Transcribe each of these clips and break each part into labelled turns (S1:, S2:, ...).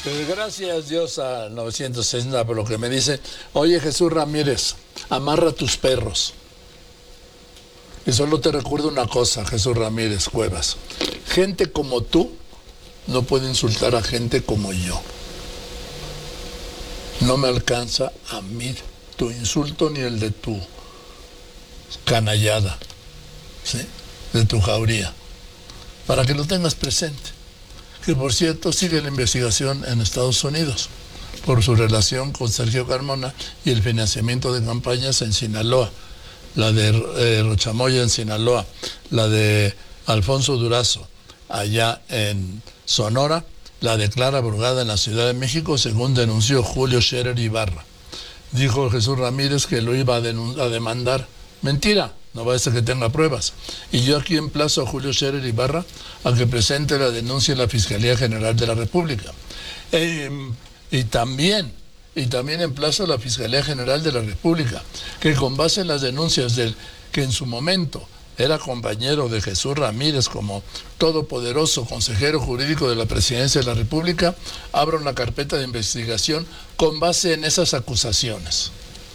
S1: Gracias Dios a 960 por lo que me dice. Oye, Jesús Ramírez, amarra tus perros. Y solo te recuerdo una cosa, Jesús Ramírez Cuevas. Gente como tú no puede insultar a gente como yo. No me alcanza a mí tu insulto ni el de tu canallada, ¿sí? De tu jauría. Para que lo tengas presente. Que por cierto sigue la investigación en Estados Unidos por su relación con Sergio Carmona y el financiamiento de campañas en Sinaloa, la de Rochamoya en Sinaloa, la de Alfonso Durazo allá en Sonora, la de Clara Brugada en la Ciudad de México, según denunció Julio Scherer Ibarra. Dijo Jesús Ramírez que lo iba a demandar. Mentira, no va a ser que tenga pruebas. Y yo aquí emplazo a Julio Scherer Ibarra a que presente la denuncia en la Fiscalía General de la República. Y también emplazo a la Fiscalía General de la República que con base en las denuncias del que en su momento era compañero de Jesús Ramírez como todopoderoso consejero jurídico de la Presidencia de la República, abra una carpeta de investigación con base en esas acusaciones.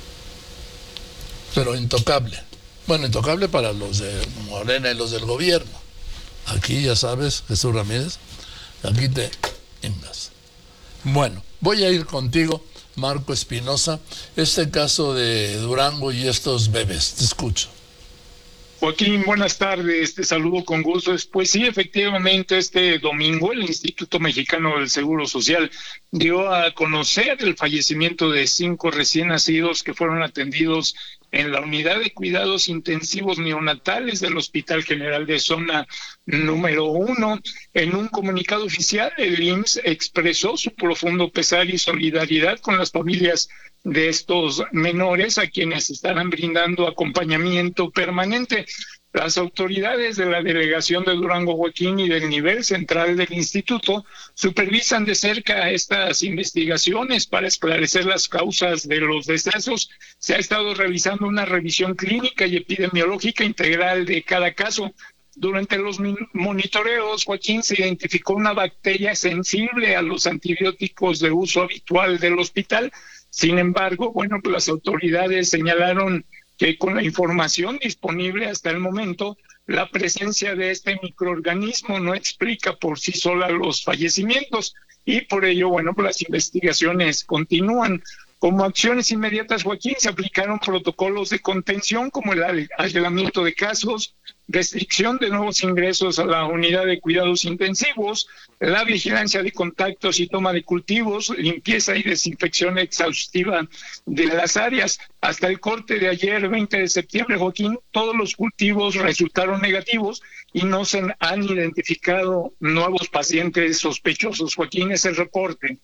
S1: Pero intocable. Bueno, intocable para los de Morena y los del gobierno. Aquí, ya sabes, Jesús Ramírez, aquí te indas. Bueno, voy a ir contigo, Marco Espinosa, este caso de Durango y estos bebés. Te escucho.
S2: Joaquín, buenas tardes, te saludo con gusto. Pues sí, efectivamente, este domingo el Instituto Mexicano del Seguro Social dio a conocer el fallecimiento de 5 recién nacidos que fueron atendidos en la unidad de cuidados intensivos neonatales del Hospital General de Zona número 1. En un comunicado oficial, el IMSS expresó su profundo pesar y solidaridad con las familias de estos menores a quienes estarán brindando acompañamiento permanente. Las autoridades de la delegación de Durango, Joaquín, y del nivel central del instituto supervisan de cerca estas investigaciones para esclarecer las causas de los decesos. Se ha estado realizando una revisión clínica y epidemiológica integral de cada caso. Durante los monitoreos, Joaquín, se identificó una bacteria sensible a los antibióticos de uso habitual del hospital. Sin embargo, las autoridades señalaron que con la información disponible hasta el momento, la presencia de este microorganismo no explica por sí sola los fallecimientos y por ello, las investigaciones continúan. Como acciones inmediatas, Joaquín, se aplicaron protocolos de contención como el aislamiento de casos, restricción de nuevos ingresos a la unidad de cuidados intensivos, la vigilancia de contactos y toma de cultivos, limpieza y desinfección exhaustiva de las áreas. Hasta el corte de ayer, 20 de septiembre, Joaquín, todos los cultivos resultaron negativos y no se han identificado nuevos pacientes sospechosos. Joaquín, es el reporte.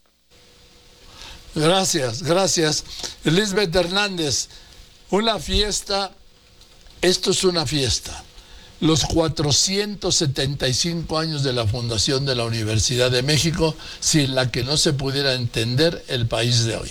S1: Gracias. Lisbeth Hernández, una fiesta, esto es una fiesta. Los 475 años de la fundación de la Universidad de México, sin la que no se pudiera entender el país de hoy.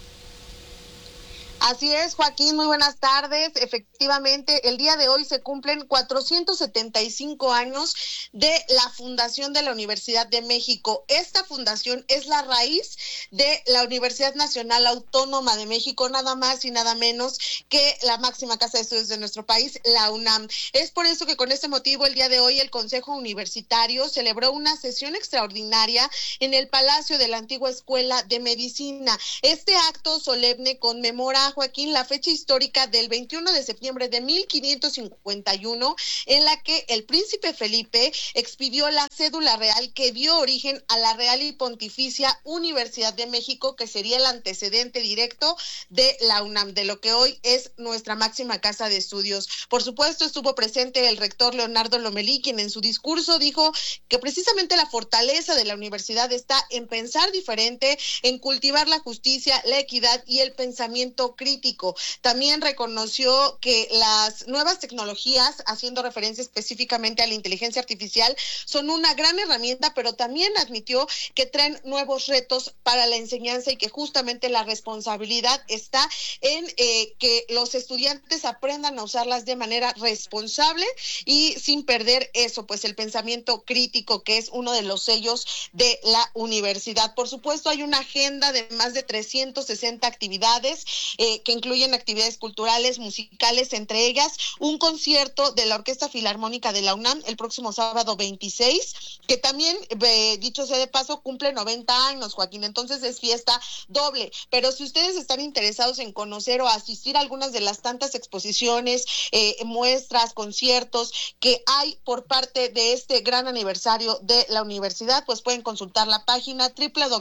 S3: Así es, Joaquín, muy buenas tardes. Efectivamente, el día de hoy se cumplen 475 años de la fundación de la Universidad de México. Esta fundación es la raíz de la Universidad Nacional Autónoma de México, nada más y nada menos que la máxima casa de estudios de nuestro país, la UNAM. Es por eso que con este motivo, el día de hoy, el Consejo Universitario celebró una sesión extraordinaria en el Palacio de la antigua Escuela de Medicina. Este acto solemne conmemora, Joaquín, la fecha histórica del 21 de septiembre de 1551, en la que el príncipe Felipe expidió la cédula real que dio origen a la Real y Pontificia Universidad de México, que sería el antecedente directo de la UNAM, de lo que hoy es nuestra máxima casa de estudios. Por supuesto, estuvo presente el rector Leonardo Lomelí, quien en su discurso dijo que precisamente la fortaleza de la universidad está en pensar diferente, en cultivar la justicia, la equidad y el pensamiento crítico. También reconoció que las nuevas tecnologías, haciendo referencia específicamente a la inteligencia artificial, son una gran herramienta, pero también admitió que traen nuevos retos para la enseñanza y que justamente la responsabilidad está en que los estudiantes aprendan a usarlas de manera responsable y sin perder eso, pues el pensamiento crítico, que es uno de los sellos de la universidad. Por supuesto, hay una agenda de más de 360 actividades que incluyen actividades culturales, musicales, entre ellas un concierto de la Orquesta Filarmónica de la UNAM el próximo sábado 26, que también, dicho sea de paso, cumple 90 años, Joaquín, entonces es fiesta doble. Pero si ustedes están interesados en conocer o asistir a algunas de las tantas exposiciones, muestras, conciertos que hay por parte de este gran aniversario de la universidad, pues pueden consultar la página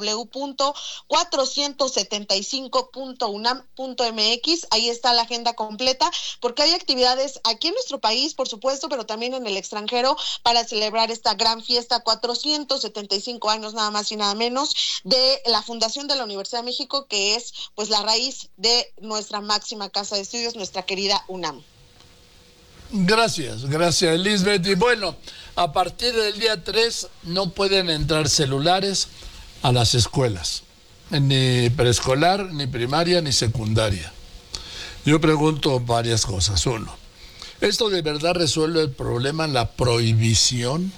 S3: www.475.unam.mx. Ahí está la agenda completa, porque hay actividades aquí en nuestro país, por supuesto, pero también en el extranjero para celebrar esta gran fiesta, 475 años nada más y nada menos de la fundación de la Universidad de México, que es pues la raíz de nuestra máxima casa de estudios, nuestra querida UNAM.
S1: Gracias Lisbeth. Y bueno, a partir del día 3 no pueden entrar celulares a las escuelas, ni preescolar, ni primaria, ni secundaria. Yo pregunto varias cosas. Uno, ¿esto de verdad resuelve el problema, la prohibición?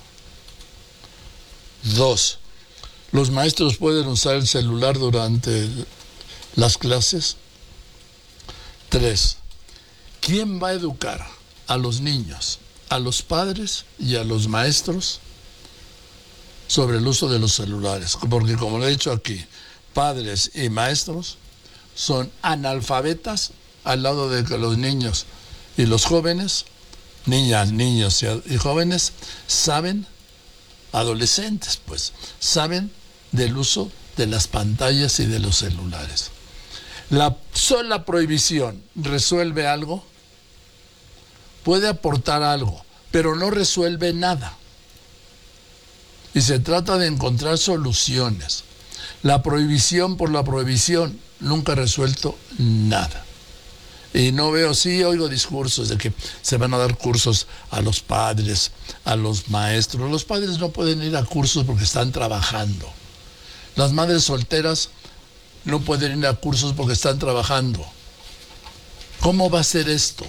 S1: Dos, ¿los maestros pueden usar el celular durante las clases? Tres, ¿quién va a educar a los niños, a los padres y a los maestros sobre el uso de los celulares? Porque como lo he dicho aquí, padres y maestros son analfabetas al lado de que los niños y los jóvenes, niñas, niños y jóvenes, saben, adolescentes pues, saben del uso de las pantallas y de los celulares. ¿La sola prohibición resuelve algo? Puede aportar algo, pero no resuelve nada. Y se trata de encontrar soluciones. La prohibición por la prohibición nunca ha resuelto nada. Y no veo, sí oigo discursos de que se van a dar cursos a los padres, a los maestros. Los padres no pueden ir a cursos porque están trabajando. Las madres solteras no pueden ir a cursos porque están trabajando. ¿Cómo va a ser esto?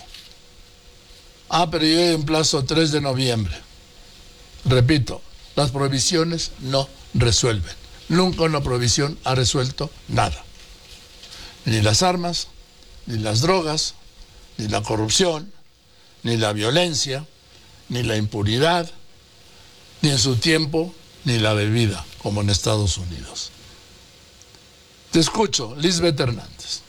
S1: Pero yo emplazo 3 de noviembre. Repito, las prohibiciones no resuelven. Nunca una prohibición ha resuelto nada. Ni las armas, ni las drogas, ni la corrupción, ni la violencia, ni la impunidad, ni en su tiempo, ni la bebida, como en Estados Unidos. Te escucho, Lisbeth Hernández.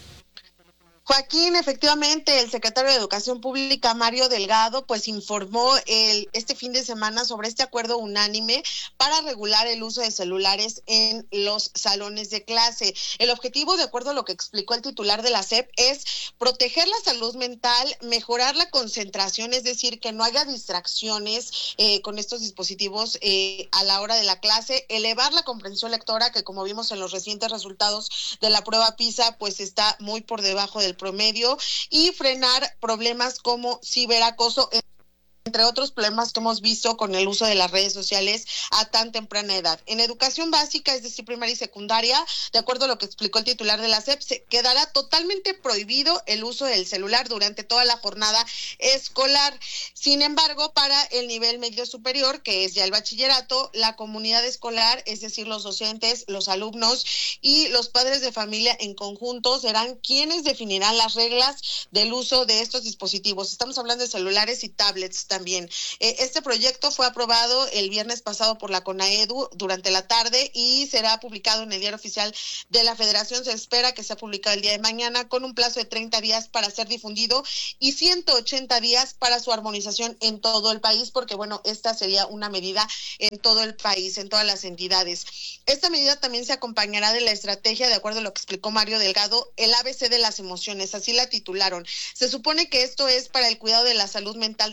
S3: Joaquín, efectivamente, el secretario de Educación Pública, Mario Delgado, pues informó este fin de semana sobre este acuerdo unánime para regular el uso de celulares en los salones de clase. El objetivo, de acuerdo a lo que explicó el titular de la SEP, es proteger la salud mental, mejorar la concentración, es decir, que no haya distracciones con estos dispositivos a la hora de la clase, elevar la comprensión lectora, que como vimos en los recientes resultados de la prueba PISA, pues está muy por debajo del promedio, y frenar problemas como ciberacoso, entre otros problemas que hemos visto con el uso de las redes sociales a tan temprana edad. En educación básica, es decir, primaria y secundaria, de acuerdo a lo que explicó el titular de la SEP, se quedará totalmente prohibido el uso del celular durante toda la jornada escolar. Sin embargo, para el nivel medio superior, que es ya el bachillerato, la comunidad escolar, es decir, los docentes, los alumnos y los padres de familia en conjunto serán quienes definirán las reglas del uso de estos dispositivos. Estamos hablando de celulares y tablets también. Este proyecto fue aprobado el viernes pasado por la CONAEDU durante la tarde y será publicado en el Diario Oficial de la Federación. Se espera que sea publicado el día de mañana con un plazo de 30 días para ser difundido y 180 días para su armonización en todo el país, porque bueno, esta sería una medida en todo el país, en todas las entidades. Esta medida también se acompañará de la estrategia, de acuerdo a lo que explicó Mario Delgado, el ABC de las emociones, así la titularon. Se supone que esto es para el cuidado de la salud mental de adolescentes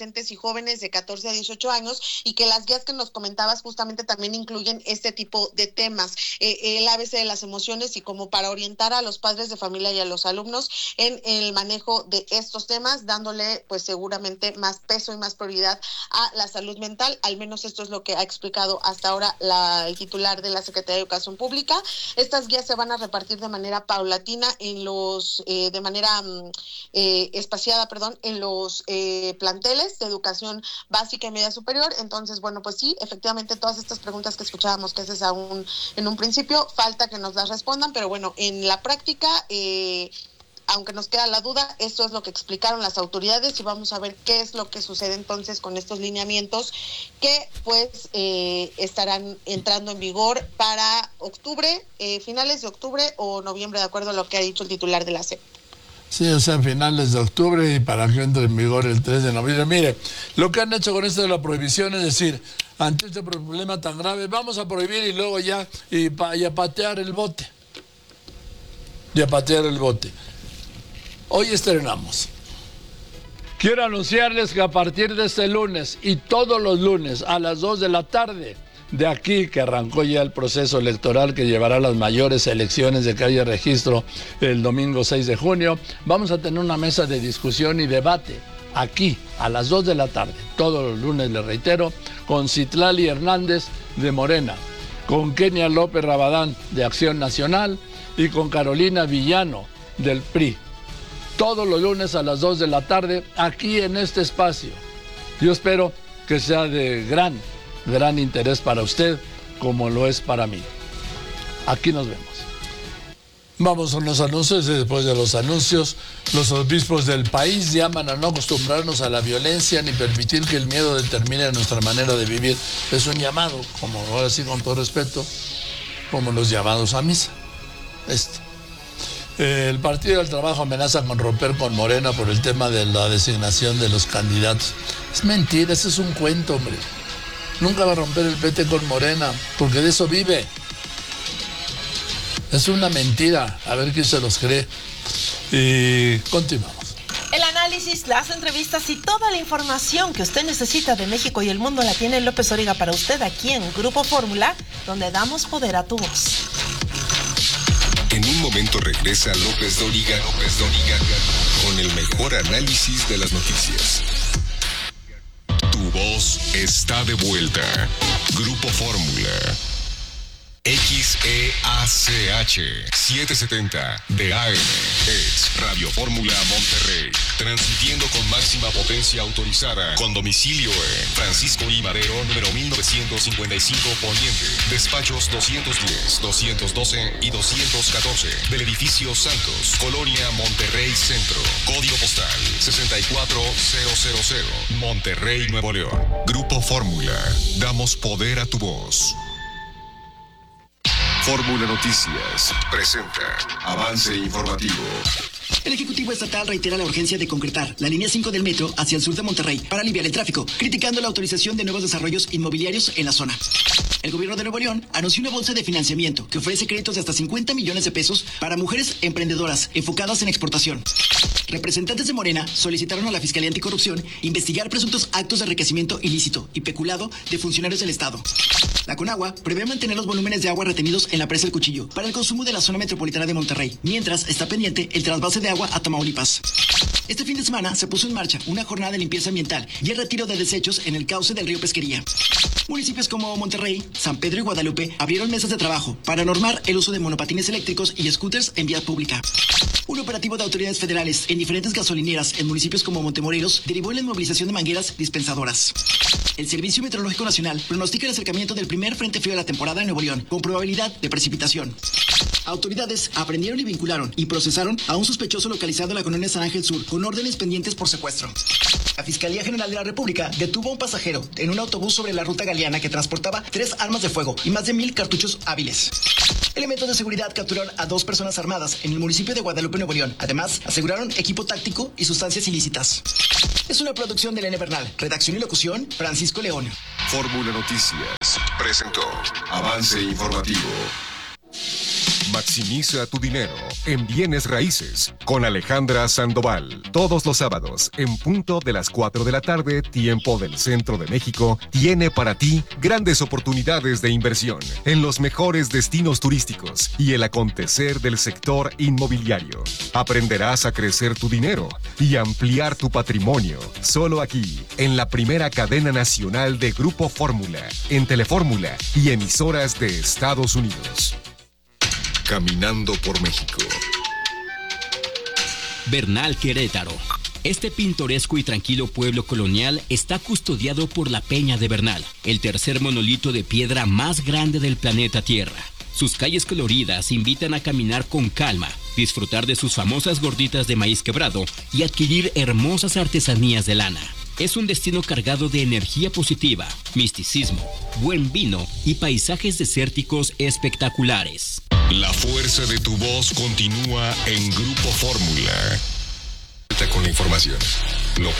S3: adolescentes y jóvenes de 14 a 18 años, y que las guías que nos comentabas justamente también incluyen este tipo de temas, el ABC de las emociones, y como para orientar a los padres de familia y a los alumnos en el manejo de estos temas, dándole pues seguramente más peso y más prioridad a la salud mental. Al menos esto es lo que ha explicado hasta ahora el titular de la Secretaría de Educación Pública. Estas guías se van a repartir de manera paulatina en los espaciada, en los planteles de educación básica y media superior. Entonces, bueno, pues sí, efectivamente todas estas preguntas que escuchábamos que haces en un principio, falta que nos las respondan, pero bueno, en la práctica, aunque nos queda la duda, esto es lo que explicaron las autoridades, y vamos a ver qué es lo que sucede entonces con estos lineamientos que pues estarán entrando en vigor para octubre, finales de octubre o noviembre, de acuerdo a lo que ha dicho el titular de la SEP.
S1: Sí, o sea, finales de octubre, y para que entre en vigor el 3 de noviembre. Mire, lo que han hecho con esto de la prohibición es decir, ante este problema tan grave, vamos a prohibir y luego ya, y a patear el bote. Y a patear el bote. Hoy estrenamos. Quiero anunciarles que a partir de este lunes y todos los lunes a las 2 de la tarde, de aquí que arrancó ya el proceso electoral que llevará a las mayores elecciones de que haya registro el domingo 6 de junio, vamos a tener una mesa de discusión y debate aquí a las 2 de la tarde, todos los lunes, les reitero, con Citlali Hernández de Morena, con Kenia López Rabadán de Acción Nacional y con Carolina Villano del PRI. Todos los lunes a las 2 de la tarde, aquí en este espacio. Yo espero que sea de gran interés para usted, como lo es para mí. Aquí nos vemos. Vamos con los anuncios, y después de los anuncios, los obispos del país llaman a no acostumbrarnos a la violencia ni permitir que el miedo determine nuestra manera de vivir. Es un llamado, como ahora sí con todo respeto, como los llamados a misa. El Partido del Trabajo amenaza con romper con Morena por el tema de la designación de los candidatos. Es mentira, ese es un cuento, hombre. Nunca va a romper el PT con Morena, porque de eso vive. Es una mentira, a ver quién se los cree. Y continuamos.
S4: El análisis, las entrevistas y toda la información que usted necesita de México y el mundo la tiene López Dóriga para usted aquí en Grupo Fórmula, donde damos poder a tu voz.
S5: En un momento regresa López Dóriga con el mejor análisis de las noticias. Tu voz está de vuelta. Grupo Fórmula. XEACH 770 de AM es Radio Fórmula Monterrey, transmitiendo con máxima potencia autorizada, con domicilio en Francisco I. Madero, número 1955 Poniente, despachos 210, 212 y 214 del edificio Santos, Colonia Monterrey Centro, código postal 64000, Monterrey, Nuevo León. Grupo Fórmula, damos poder a tu voz. Fórmula Noticias presenta avance informativo.
S6: El Ejecutivo Estatal reitera la urgencia de concretar la línea 5 del metro hacia el sur de Monterrey para aliviar el tráfico, criticando la autorización de nuevos desarrollos inmobiliarios en la zona. El gobierno de Nuevo León anunció una bolsa de financiamiento que ofrece créditos de hasta 50 millones de pesos para mujeres emprendedoras enfocadas en exportación. Representantes de Morena solicitaron a la Fiscalía Anticorrupción investigar presuntos actos de enriquecimiento ilícito y peculado de funcionarios del Estado. La Conagua prevé mantener los volúmenes de agua retenidos en la presa El Cuchillo para el consumo de la zona metropolitana de Monterrey, mientras está pendiente el trasvase de agua a Tamaulipas. Este fin de semana se puso en marcha una jornada de limpieza ambiental y el retiro de desechos en el cauce del río Pesquería. Municipios como Monterrey, San Pedro y Guadalupe abrieron mesas de trabajo para normar el uso de monopatines eléctricos y scooters en vía pública. Un operativo de autoridades federales en diferentes gasolineras en municipios como Montemorelos derivó en la inmovilización de mangueras dispensadoras. El Servicio Meteorológico Nacional pronostica el acercamiento del primer frente frío de la temporada en Nuevo León, con probabilidad de precipitación. Autoridades aprendieron y vincularon y procesaron a un sospechoso localizado en la colonia San Ángel Sur, con órdenes pendientes por secuestro. La Fiscalía General de la República detuvo a un pasajero en un autobús sobre la ruta Galeana que transportaba 3 armas de fuego y más de 1,000 cartuchos hábiles. Elementos de seguridad capturaron a 2 personas armadas en el municipio de Guadalupe, Nuevo León. Además, aseguraron equipo táctico y sustancias ilícitas. Es una producción de Elena Bernal. Redacción y locución, Francisco León.
S5: Fórmula Noticias presentó avance informativo. Maximiza tu dinero en bienes raíces con Alejandra Sandoval. Todos los sábados, en punto de las 4 de la tarde, tiempo del centro de México, tiene para ti grandes oportunidades de inversión en los mejores destinos turísticos y el acontecer del sector inmobiliario. Aprenderás a crecer tu dinero y ampliar tu patrimonio. Solo aquí, en la primera cadena nacional de Grupo Fórmula, en Telefórmula y emisoras de Estados Unidos. Caminando por México.
S7: Bernal, Querétaro. Este pintoresco y tranquilo pueblo colonial está custodiado por la Peña de Bernal, el tercer monolito de piedra más grande del planeta Tierra. Sus calles coloridas invitan a caminar con calma, disfrutar de sus famosas gorditas de maíz quebrado y adquirir hermosas artesanías de lana. Es un destino cargado de energía positiva, misticismo, buen vino y paisajes desérticos espectaculares.
S5: La fuerza de tu voz continúa en Grupo Fórmula. Con la información.